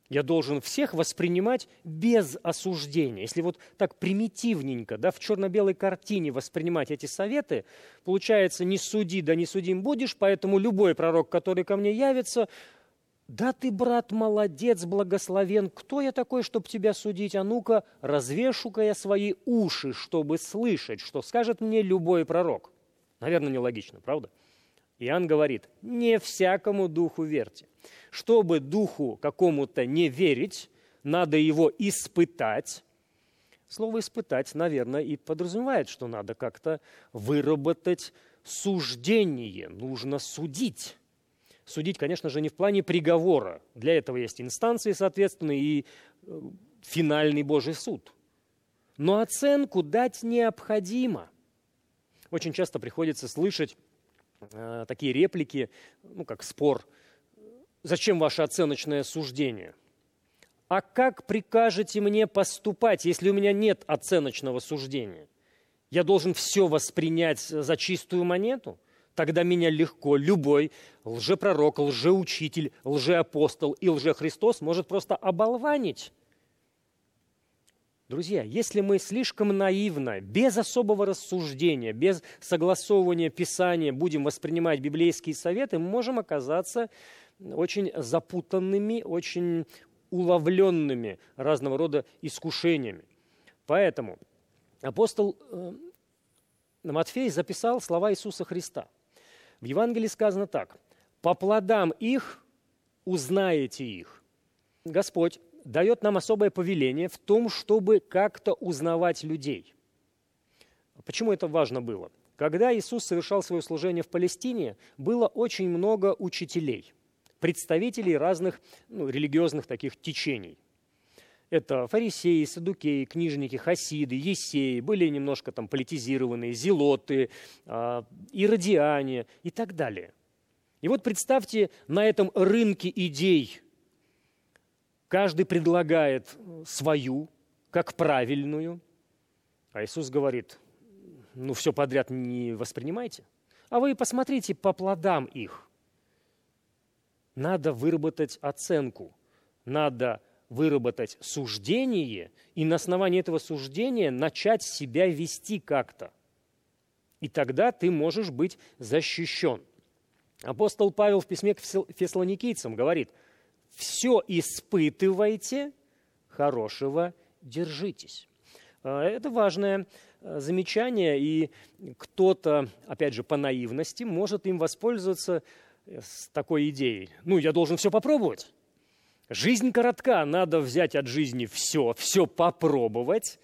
Я должен всех воспринимать без осуждения. Если вот так примитивненько, да, в черно-белой картине воспринимать эти советы, получается, не суди, да не судим будешь, поэтому любой пророк, который ко мне явится, да ты, брат, молодец, благословен, кто я такой, чтобы тебя судить? А ну-ка, развешу-ка я свои уши, чтобы слышать, что скажет мне любой пророк. Наверное, нелогично, правда? Иоанн говорит, не всякому духу верьте. Чтобы духу какому-то не верить, надо его испытать. Слово «испытать», наверное, и подразумевает, что надо как-то выработать суждение, нужно судить. Судить, конечно же, не в плане приговора. Для этого есть инстанции, соответственно, и финальный Божий суд. Но оценку дать необходимо. Очень часто приходится слышать такие реплики, как спор. Зачем ваше оценочное суждение? А как прикажете мне поступать, если у меня нет оценочного суждения? Я должен все воспринять за чистую монету? Тогда меня легко любой лжепророк, лжеучитель, лжеапостол и лжехристос может просто оболванить. Друзья, если мы слишком наивно, без особого рассуждения, без согласовывания Писания будем воспринимать библейские советы, мы можем оказаться очень запутанными, очень уловленными разного рода искушениями. Поэтому апостол Матфей записал слова Иисуса Христа. В Евангелии сказано так: «По плодам их узнаете их». Господь дает нам особое повеление в том, чтобы как-то узнавать людей. Почему это важно было? Когда Иисус совершал свое служение в Палестине, было очень много учителей, представителей разных религиозных таких течений. Это фарисеи, саддукеи, книжники, хасиды, ессеи, были немножко там политизированные, зелоты, иродиане и так далее. И вот представьте, на этом рынке идей каждый предлагает свою, как правильную, а Иисус говорит, все подряд не воспринимайте, а вы посмотрите по плодам их. Надо выработать оценку, надо выработать суждение и на основании этого суждения начать себя вести как-то. И тогда ты можешь быть защищен. Апостол Павел в письме к фессалоникийцам говорит, «Все испытывайте, хорошего держитесь». Это важное замечание, и кто-то, опять же, по наивности может им воспользоваться с такой идеей. Я должен все попробовать. Жизнь коротка, надо взять от жизни все попробовать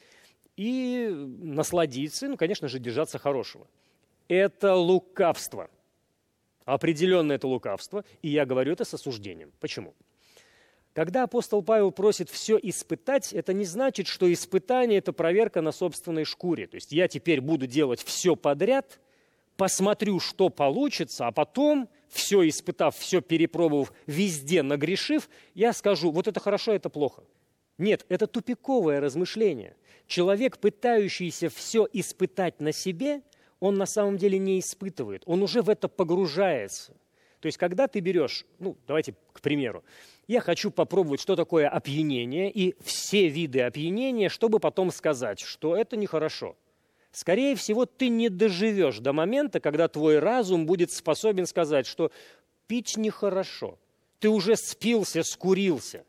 и насладиться, конечно же, держаться хорошего. Это лукавство. Определенно это лукавство, и я говорю это с осуждением. Почему? Когда апостол Павел просит все испытать, это не значит, что испытание – это проверка на собственной шкуре. То есть я теперь буду делать все подряд, посмотрю, что получится, а потом, все испытав, все перепробовав, везде нагрешив, я скажу, вот это хорошо, это плохо. Нет, это тупиковое размышление. Человек, пытающийся все испытать на себе, он на самом деле не испытывает, он уже в это погружается. То есть, когда ты берешь, давайте к примеру, я хочу попробовать, что такое опьянение, и все виды опьянения, чтобы потом сказать, что это нехорошо. Скорее всего, ты не доживешь до момента, когда твой разум будет способен сказать, что пить нехорошо. Ты уже спился, скурился.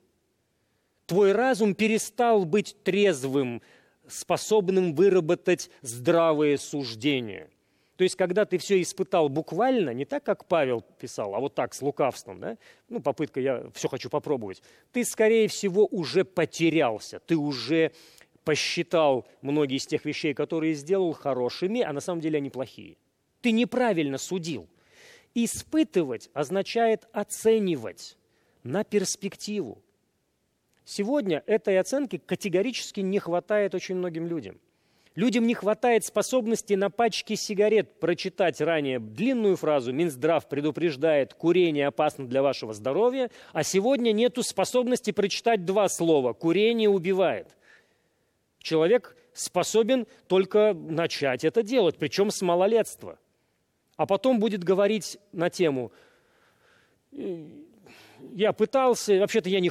Твой разум перестал быть трезвым, способным выработать здравые суждения. То есть, когда ты все испытал буквально, не так, как Павел писал, а вот так, с лукавством, да? Попытка, я все хочу попробовать, ты, скорее всего, уже потерялся, ты уже посчитал многие из тех вещей, которые сделал, хорошими, а на самом деле они плохие. Ты неправильно судил. Испытывать означает оценивать на перспективу. Сегодня этой оценки категорически не хватает очень многим людям. Людям не хватает способности на пачке сигарет прочитать ранее длинную фразу «Минздрав предупреждает, курение опасно для вашего здоровья», а сегодня нету способности прочитать два слова «курение убивает». Человек способен только начать это делать, причем с малолетства. А потом будет говорить на тему «я пытался, вообще-то я не